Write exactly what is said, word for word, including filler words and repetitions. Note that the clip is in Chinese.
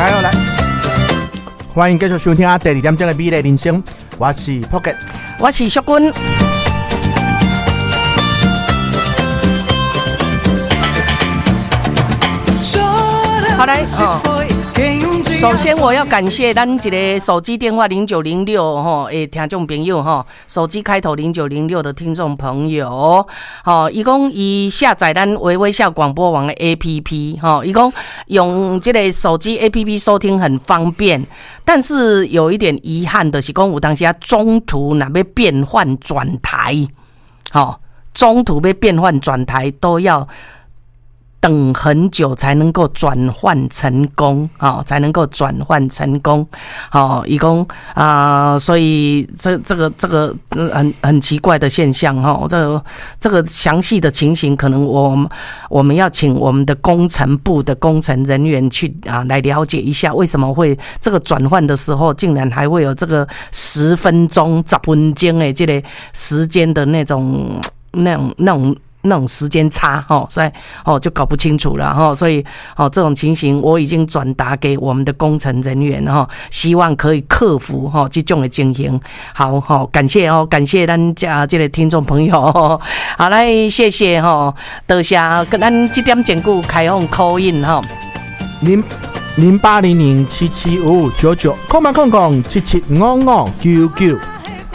来哦来，欢迎继续收听第二点钟的美丽人生，我是 Pocket， 我是淑君。好来哦。首先，我要感谢咱一个手机电话零九零六吼诶听众朋友吼，手机开头零九零六的听众朋友，吼，伊讲伊下载咱微微笑广播网的 A P P， 吼，伊讲用这个手机 A P P 收听很方便，但是有一点遗憾的是讲有当时啊中途若要变换转台，吼，中途要变换转台都要等很久才能够转换成功，哦，才能够转换成功，哦，一共啊，所以这这个这个很很奇怪的现象，哦，这个这个详细的情形，可能我们我们要请我们的工程部的工程人员去啊来了解一下，为什么会这个转换的时候，竟然还会有这个十分钟、十分钟的这个时间的那种那种那种。那种时间差，哦，所以哦就搞不清楚了，哦，所以哦这种情形我已经转达给我们的工程人员，哦，希望可以克服哦这种的情形。好，哦，感谢哦，感谢咱家这个听众朋友，哦，好来谢谢哦，多谢跟咱这点简故开放 call in 哈， 零零八零零七七五五九九，空八空空七七五五九九。